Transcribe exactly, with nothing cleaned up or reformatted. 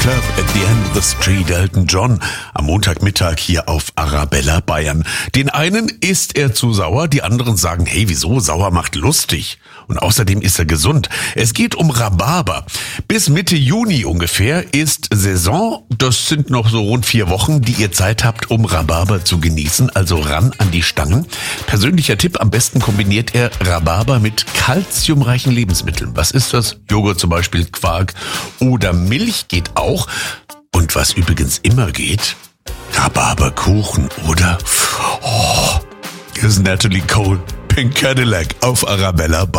Club at the End of the Street, Elton John, am Montagmittag hier auf Arabella Bayern. Den einen ist er zu sauer, die anderen sagen, hey, wieso, sauer macht lustig. Und außerdem ist er gesund. Es geht um Rhabarber. Bis Mitte Juni ungefähr ist Saison. Das sind noch so rund vier Wochen, die ihr Zeit habt, um Rhabarber zu genießen. Also ran an die Stangen. Persönlicher Tipp, am besten kombiniert er Rhabarber mit kalziumreichen Lebensmitteln. Was ist das? Joghurt zum Beispiel, Quark oder Milch geht auch. Und was übrigens immer geht, Rhabarberkuchen, oder? Oh, hier ist Natalie Cole, Pink Cadillac auf Arabella Bayern.